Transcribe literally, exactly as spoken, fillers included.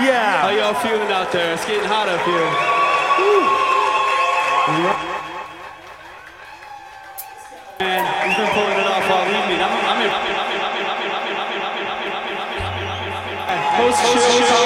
Yeah. How y'all feeling out there? It's getting hot up here. Woo. Man, he's been pulling it off all evening. I'm, I'm in. Most shows